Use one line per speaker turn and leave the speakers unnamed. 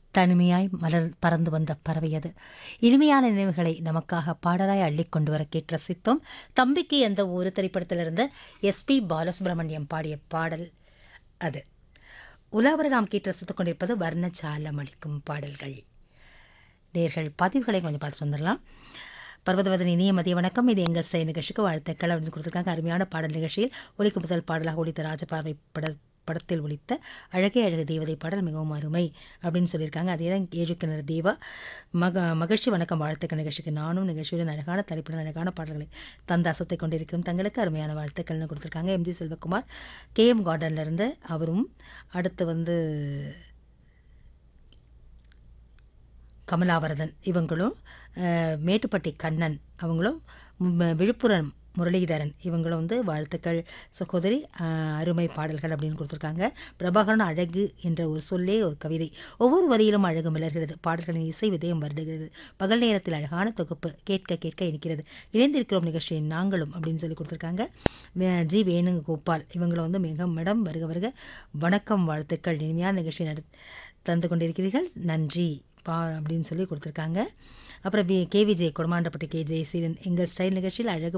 தனிமையாய் மலர் பறந்து வந்த பறவை அது. இனிமையான நினைவுகளை நமக்காக பாடலாய் அள்ளிக் கொண்டு வர கேட்டு ரசித்தோம். தம்பிக்கு எந்த ஒரு திரைப்படத்திலிருந்து எஸ்பி பாலசுப்ரமணியம் பாடிய பாடல் அது. உலாவரை நாம் கேட்டு ரசித்துக் கொண்டிருப்பது வர்ணஜாலம் அளிக்கும் பாடல்கள். நேர்கள் பதிவுகளை கொஞ்சம் பார்த்துட்டு வந்துடலாம். பர்வதவதன் இனிய மதிய வணக்கம். இது எங்கள் ஸ்டை நிகழ்ச்சிக்கு வாழ்த்துக்கள் அப்படின்னு கொடுத்துருக்காங்க. அருமையான பாடல் நிகழ்ச்சியில் ஒலிக்கு முதல் பாடலாக ஒலித்த ராஜபார்வை படத்தில் ஒலித்த அழகே அழகு தேவதை பாடல் மிகவும் அருமை அப்படின்னு சொல்லியிருக்காங்க. அதே தான் ஏழுக்கிணறு தேவா மகிழ்ச்சி வணக்கம் வாழ்த்துக்கள் நிகழ்ச்சிக்கு. நானும் நிகழ்ச்சியுடன் அழகான தலைப்புடன் அழகான பாடல்களை தந்த அசத்தை கொண்டிருக்கிறோம். தங்களுக்கு அருமையான வாழ்த்துக்கள்னு கொடுத்துருக்காங்க. எம்ஜி செல்வகுமார் கேஎம் கார்டன்லேருந்து அவரும். அடுத்து கமலாவரதன் இவங்களும், மேட்டுப்பட்டி கண்ணன் அவங்களும், விழுப்புரம் முரளிதரன் இவங்களும் வாழ்த்துக்கள் சகோதரி, அருமை பாடல்கள் அப்படின்னு கொடுத்துருக்காங்க. பிரபாகரன் அழகு என்ற ஒரு சொல்லே ஒரு கவிதை. ஒவ்வொரு வரியிலும் அழகு மலர்கிறது. பாடல்களின் இசை விதயம் வருடுகிறது. பகல் நேரத்தில் அழகான தொகுப்பு கேட்க கேட்க இனிக்கிறது. இணைந்திருக்கிறோம் நிகழ்ச்சியை நாங்களும் அப்படின்னு சொல்லி கொடுத்துருக்காங்க. ஜி வேணுகோபால் இவங்களும் மேடம் வருக வருக வணக்கம் வாழ்த்துக்கள். இனிமையான நிகழ்ச்சி தந்து கொண்டிருக்கிறீர்கள் நன்றி அப்படின்னு சொல்லி கொடுத்துருக்காங்க. அப்புறம் கேவிஜே கொடமாண்டப்பட்டி கேஜே சீரன் எங்கள் ஸ்டைல் நிகழ்ச்சியில் அழகு